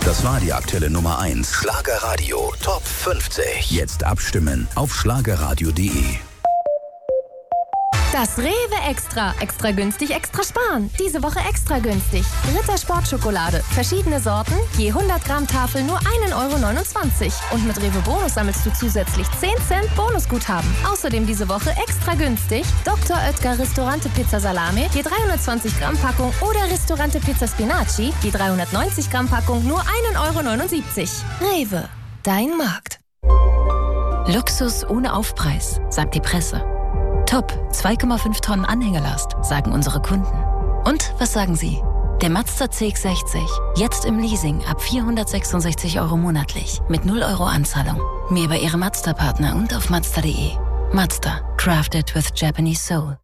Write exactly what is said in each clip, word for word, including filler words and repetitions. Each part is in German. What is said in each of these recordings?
Das war die aktuelle Nummer eins. Schlagerradio Top fünfzig. Jetzt abstimmen auf schlagerradio punkt de. Das Rewe Extra. Extra günstig, extra sparen. Diese Woche extra günstig. Ritter Sportschokolade. Verschiedene Sorten. Je hundert Gramm Tafel nur ein Euro neunundzwanzig. Und mit Rewe Bonus sammelst du zusätzlich zehn Cent Bonusguthaben. Außerdem diese Woche extra günstig. Doktor Oetker Ristorante Pizza Salame. Je dreihundertzwanzig Gramm Packung. Oder Ristorante Pizza Spinaci. Je dreihundertneunzig Gramm Packung nur ein Euro neunundsiebzig. Rewe. Dein Markt. Luxus ohne Aufpreis, sagt die Presse. Top, zwei Komma fünf Tonnen Anhängerlast, sagen unsere Kunden. Und was sagen Sie? Der Mazda C X sechzig, jetzt im Leasing ab vierhundertsechsundsechzig Euro monatlich, mit null Euro Anzahlung. Mehr bei Ihrem Mazda-Partner und auf mazda punkt de. Mazda, crafted with Japanese soul.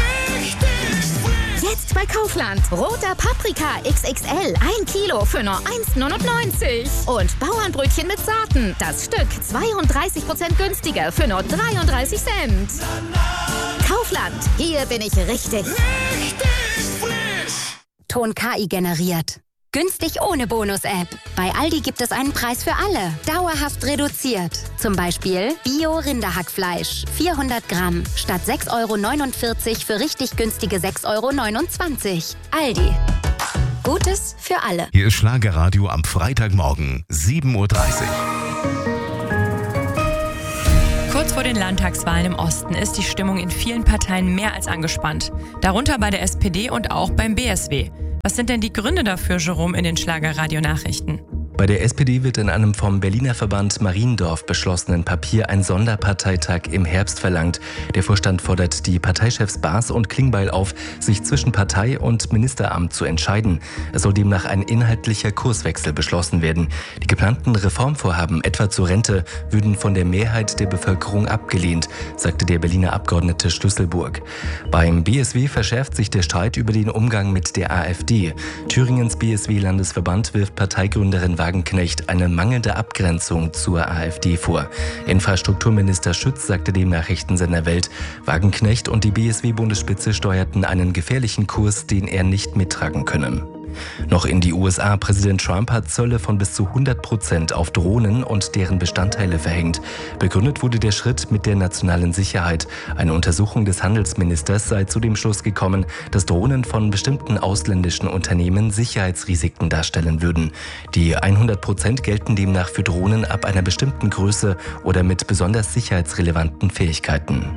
Jetzt bei Kaufland. Roter Paprika X X L. ein Kilo für nur eins neunundneunzig. Und Bauernbrötchen mit Saaten. Das Stück zweiunddreißig Prozent günstiger für nur dreiunddreißig Cent. Kaufland. Hier bin ich richtig. Richtig frisch. Ton K I generiert. Günstig ohne Bonus-App. Bei Aldi gibt es einen Preis für alle. Dauerhaft reduziert. Zum Beispiel Bio-Rinderhackfleisch. vierhundert Gramm. Statt sechs Euro neunundvierzig für richtig günstige sechs Euro neunundzwanzig. Aldi. Gutes für alle. Hier ist Schlagerradio am Freitagmorgen, sieben Uhr dreißig. Kurz vor den Landtagswahlen im Osten ist die Stimmung in vielen Parteien mehr als angespannt. Darunter bei der S P D und auch beim B S W. Was sind denn die Gründe dafür, Jerome, in den Schlagerradio-Nachrichten? Bei der S P D wird in einem vom Berliner Verband Mariendorf beschlossenen Papier ein Sonderparteitag im Herbst verlangt. Der Vorstand fordert die Parteichefs Baas und Klingbeil auf, sich zwischen Partei und Ministeramt zu entscheiden. Es soll demnach ein inhaltlicher Kurswechsel beschlossen werden. Die geplanten Reformvorhaben, etwa zur Rente, würden von der Mehrheit der Bevölkerung abgelehnt, sagte der Berliner Abgeordnete Schlüsselburg. Beim B S W verschärft sich der Streit über den Umgang mit der AfD. Thüringens B S W-Landesverband wirft Parteigründerin Wagenknecht eine mangelnde Abgrenzung zur AfD vor. Infrastrukturminister Schütz sagte dem Nachrichtensender Welt, Wagenknecht und die B S W-Bundesspitze steuerten einen gefährlichen Kurs, den er nicht mittragen könne. Noch in die U S A. Präsident Trump hat Zölle von bis zu hundert Prozent auf Drohnen und deren Bestandteile verhängt. Begründet wurde der Schritt mit der nationalen Sicherheit. Eine Untersuchung des Handelsministers sei zu dem Schluss gekommen, dass Drohnen von bestimmten ausländischen Unternehmen Sicherheitsrisiken darstellen würden. Die hundert Prozent gelten demnach für Drohnen ab einer bestimmten Größe oder mit besonders sicherheitsrelevanten Fähigkeiten.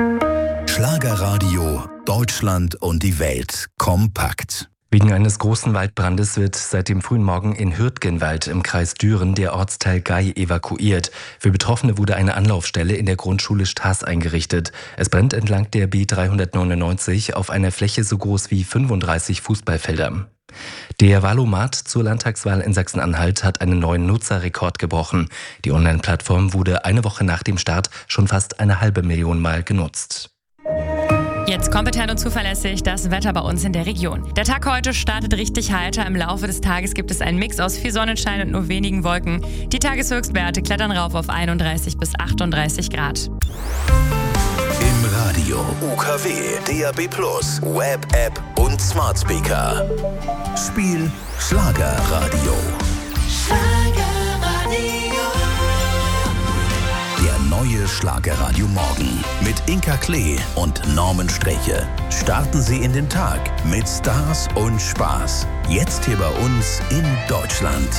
Schlagerradio, Deutschland und die Welt kompakt. Wegen eines großen Waldbrandes wird seit dem frühen Morgen in Hürtgenwald im Kreis Düren der Ortsteil Gay evakuiert. Für Betroffene wurde eine Anlaufstelle in der Grundschule Staß eingerichtet. Es brennt entlang der B dreihundertneunundneunzig auf einer Fläche so groß wie fünfunddreißig Fußballfelder. Der Valomat zur Landtagswahl in Sachsen-Anhalt hat einen neuen Nutzerrekord gebrochen. Die Online-Plattform wurde eine Woche nach dem Start schon fast eine halbe Million Mal genutzt. Jetzt kompetent und zuverlässig das Wetter bei uns in der Region. Der Tag heute startet richtig heiter. Im Laufe des Tages gibt es einen Mix aus viel Sonnenschein und nur wenigen Wolken. Die Tageshöchstwerte klettern rauf auf einunddreißig bis achtunddreißig Grad. Im Radio, U K W, D A B plus, Web, App und Smart Speaker. Spiel Schlagerradio. Schlagerradio. Der neue Schlagerradio Morgen mit Inka Klee und Norman Streche. Starten Sie in den Tag mit Stars und Spaß. Jetzt hier bei uns in Deutschland.